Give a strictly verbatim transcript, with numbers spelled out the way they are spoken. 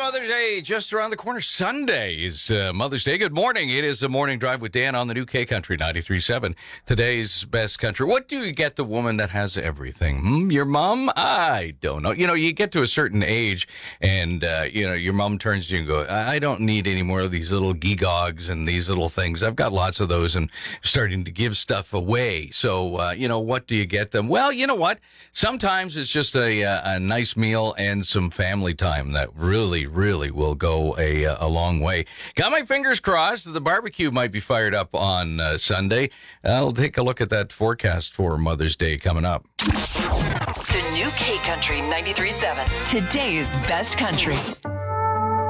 Mother's Day just around the corner. Sunday is uh, Mother's Day. Good morning. It is the Morning Drive with Dan on the new K Country ninety-three point seven. Today's best country. What do you get the woman that has everything? Hmm, your mom? I don't know. You know, you get to a certain age and, uh, you know, your mom turns to you and go, I don't need any more of these little geegogs and these little things. I've got lots of those and starting to give stuff away. So, uh, you know, what do you get them? Well, you know what? Sometimes it's just a, a nice meal and some family time that really, really will go a, a long way. Got my fingers crossed. The barbecue might be fired up on uh, Sunday. I'll take a look at that forecast for Mother's Day coming up. The new K Country ninety-three point seven. Today's best country.